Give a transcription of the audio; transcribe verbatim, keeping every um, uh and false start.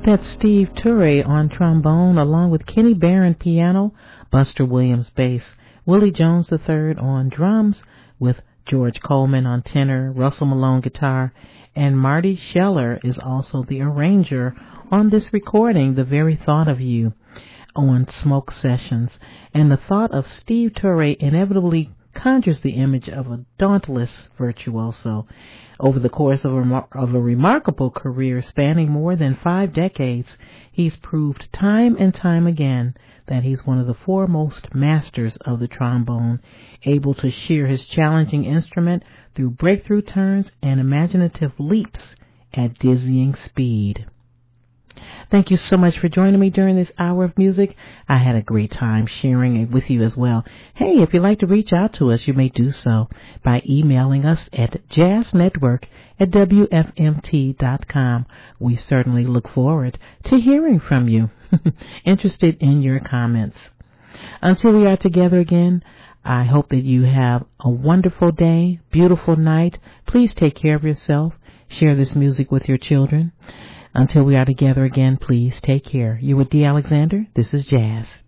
That's Steve Turre on trombone, along with Kenny Barron piano, Buster Williams bass, Willie Jones the third on drums, with George Coleman on tenor, Russell Malone guitar, and Marty Scheller is also the arranger on this recording, The Very Thought of You, on Smoke Sessions. And the thought of Steve Turre inevitably conjures the image of a dauntless virtuoso. Over the course of a, remar- of a remarkable career spanning more than five decades, he's proved time and time again that he's one of the foremost masters of the trombone, able to shear his challenging instrument through breakthrough turns and imaginative leaps at dizzying speed. Thank you so much for joining me during this hour of music. I had a great time sharing it with you as well. Hey, if you'd like to reach out to us, you may do so by emailing us at jazznetwork at w f m t dot com. We certainly look forward to hearing from you. Interested in your comments. Until we are together again, I hope that you have a wonderful day, beautiful night. Please take care of yourself. Share this music with your children. Until we are together again, please take care. You with D. Alexander. This is Jazz.